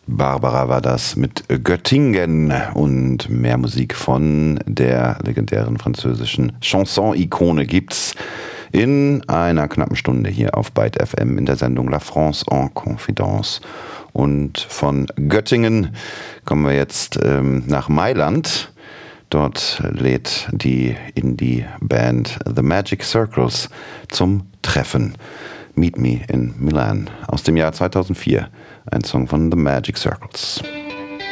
Barbara war das mit Göttingen und mehr Musik von der legendären französischen Chanson-Ikone gibt's in einer knappen Stunde hier auf Byte FM in der Sendung La France en Confidence. Und von Göttingen kommen wir jetzt nach Mailand. Dort lädt die Indie-Band The Magic Circles zum Treffen. Meet Me in Milan aus dem Jahr 2004. Ein Song von The Magic Circles.